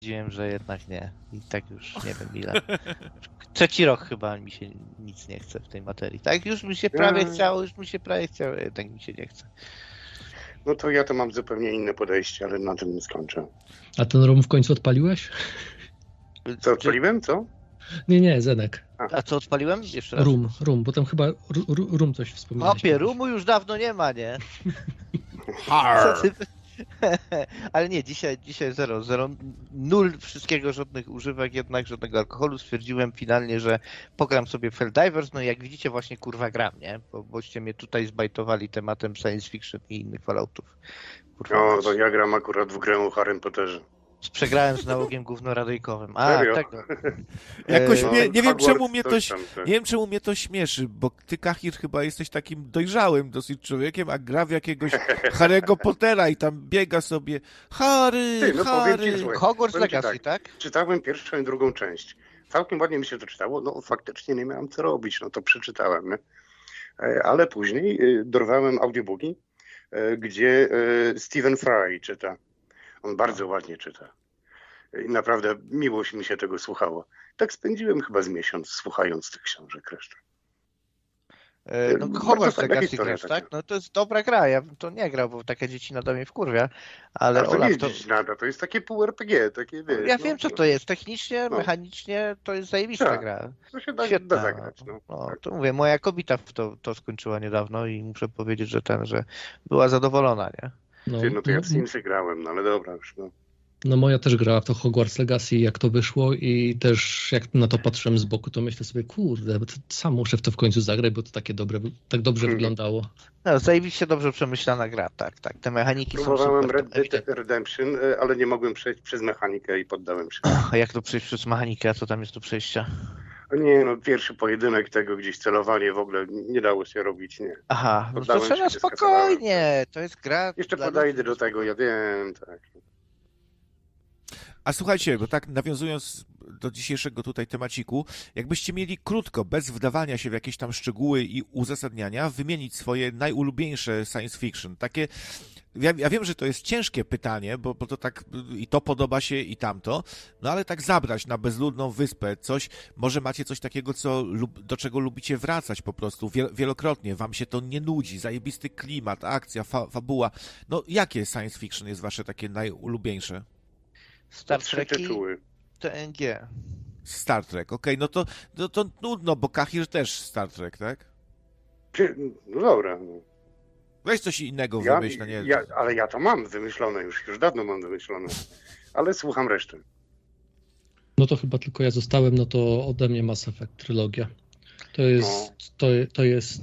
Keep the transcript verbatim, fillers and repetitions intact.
Stwierdziłem, że jednak nie. I tak już nie wiem ile. Trzeci rok chyba mi się nic nie chce w tej materii. Tak już mi się prawie chciało, już mi się prawie chciało, jednak mi się nie chce. No to ja to mam zupełnie inne podejście, ale na tym nie skończę. A ten rum w końcu odpaliłeś? Co, odpaliłem? Co? Nie, nie, Zenek. A, A co odpaliłem? Jeszcze raz. Rum, rum, bo tam chyba ru, rum coś wspominałeś. Opie, rumu już dawno nie ma, nie? Co ty... Ale nie, dzisiaj, dzisiaj zero, zero, nul wszystkiego, żadnych używek, jednak żadnego alkoholu. Stwierdziłem finalnie, że pogram sobie w Helldivers, no i jak widzicie właśnie kurwa gram, nie? Bo, boście mnie tutaj zbajtowali tematem science fiction i innych Falloutów. Kurwa, no to ja gram akurat w grę o Harrym Potterze. Przegrałem z nałogiem gównoradyjkowym. A, Serio? tego. Jakoś No, mnie, nie wiem Hogwarts czemu mnie to, coś tam, tak. nie wiem czemu mnie to śmieszy, bo ty, Kahir, chyba jesteś takim dojrzałym dosyć człowiekiem, a gra w jakiegoś Harry'ego Pottera i tam biega sobie Harry, Ty, no powiem ci, Harry. słuchaj, Hogwarts powiem ci Legacy, tak, tak? Czytałem pierwszą i drugą część. Całkiem ładnie mi się to czytało, no faktycznie nie miałem co robić, no to przeczytałem, nie? E, Ale później e, dorwałem audiobooki, e, gdzie e, Stephen Fry czyta. On bardzo ładnie czyta. I naprawdę miło mi się tego słuchało. Tak spędziłem chyba z miesiąc, słuchając tych książek resztę. E, No, Bardzo Hogwarts fajna Legacy historia grasz, taka. tak? No to jest dobra gra, ja bym to nie grał, bo taka dzieci nada mnie wkurwia, ale Ale to nie Olaf jest to... dziś nada, to jest takie pół R P G, takie wiesz. Ja no, wiem co no, to jest, technicznie, No. mechanicznie to jest zajebista Tak. gra. To się da, Świetna. da zagrać. No. No, Tak. to mówię, moja kobieta to, to skończyła niedawno i muszę powiedzieć, że ten, że była zadowolona, nie? No, Ty, no to ja no, w Simsy grałem, no ale dobra już. No. no moja też grała w to Hogwarts Legacy, jak to wyszło i też jak na to patrzyłem z boku, to myślę sobie, kurde, to sam muszę w to w końcu zagrać, bo to takie dobre, tak dobrze Mhm. wyglądało. No, zajebiście dobrze przemyślana gra, tak, tak. Te mechaniki są Próbowałem super. Red Dead ewidentnie. Redemption, e, ale nie mogłem przejść przez mechanikę i poddałem się. A jak to przejść przez mechanikę, a co tam jest do przejścia? Nie no, pierwszy pojedynek tego, gdzieś celowanie w ogóle nie dało się robić, nie. Aha, no to Poddałem trzeba się, spokojnie, to jest gra... Jeszcze dla podejdę ludzi. do tego, ja wiem, tak. A słuchajcie, bo tak nawiązując do dzisiejszego tutaj temaciku, jakbyście mieli krótko, bez wdawania się w jakieś tam szczegóły i uzasadniania, wymienić swoje najulubieńsze science fiction. Takie, ja, ja wiem, że to jest ciężkie pytanie, bo, bo to tak i to podoba się i tamto, no ale tak zabrać na bezludną wyspę coś, może macie coś takiego, co, lub, do czego lubicie wracać po prostu wiel, wielokrotnie, wam się to nie nudzi, zajebisty klimat, akcja, fa, fabuła. No jakie science fiction jest wasze takie najulubieńsze? Star Trzy Treki, tytuły. T N G. Star Trek, okej, no to, no to nudno, bo Kahir też Star Trek, tak? Czy- No dobra. No. Weź coś innego Ja, wymyśl, no nie? ja, ale ja to mam wymyślone już, już dawno mam wymyślone. Ale słucham reszty. No to chyba tylko ja zostałem, no to ode mnie Mass Effect trylogia. To jest, to, to jest